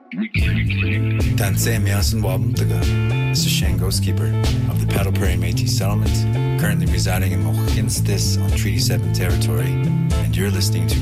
Tansei Miasan Wabumtaga. This is Shane Ghostkeeper of the Paddle Prairie Métis Settlement, currently residing in Mochinstis on Treaty 7 territory, and you're listening to